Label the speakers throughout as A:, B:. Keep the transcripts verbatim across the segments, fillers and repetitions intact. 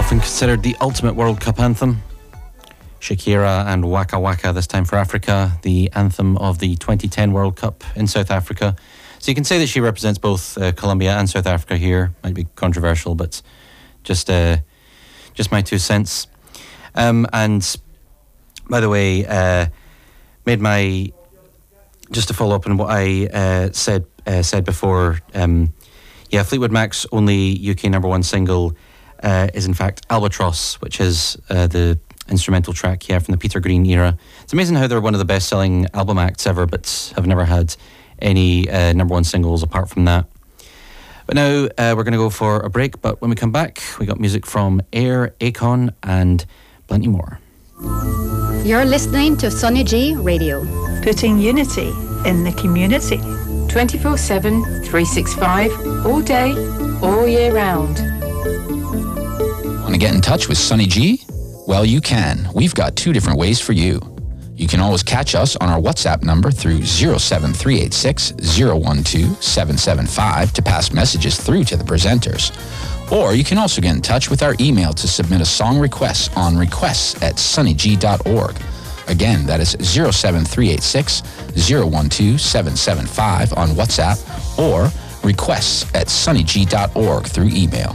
A: often considered the ultimate World Cup anthem. Shakira and Waka Waka, this time for Africa, the anthem of the twenty ten World Cup in South Africa. So you can say that she represents both uh, Colombia and South Africa here. Might be controversial, but just uh, just my two cents. Um, and by the way, uh, made my just to follow up on what I uh, said uh, said before. Um, yeah, Fleetwood Mac's only U K number one single uh, is in fact Albatross, which is uh, the instrumental track, yeah, from the Peter Green era. It's amazing how they're one of the best-selling album acts ever, but have never had any uh, number one singles apart from that. But now uh, we're going to go for a break, but when we come back, we got music from Air, Akon, and plenty more.
B: You're listening to Sonny G Radio.
C: Putting unity in the community.
D: twenty-four seven, three sixty-five, all day, all year round.
E: Want to get in touch with Sonny G? Well, you can. We've got two different ways for you. You can always catch us on our WhatsApp number through zero seven three eight six, zero one two, seven seven five to pass messages through to the presenters. Or you can also get in touch with our email to submit a song request on requests at sunny g dot org. Again, that is zero seven three eight six, zero one two, seven seven five on WhatsApp or requests at sunny g dot org through email.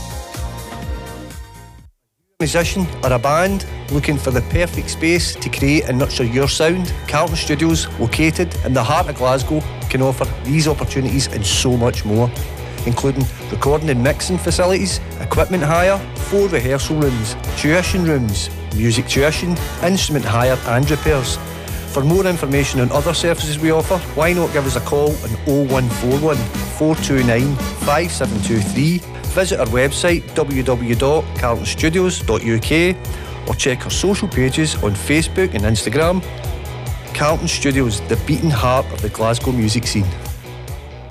F: Musician or a band looking for the perfect space to create and nurture your sound? Carlton Studios, located in the heart of Glasgow, can offer these opportunities and so much more, including recording and mixing facilities, equipment hire, four rehearsal rooms, tuition rooms, music tuition, instrument hire and repairs. For more information on other services we offer, why not give us a call on oh one four one, four two nine, five seven two three. Visit our website w w w dot carlton studios dot u k or check our social pages on Facebook and Instagram. Carlton Studios, the beating heart of the Glasgow music scene.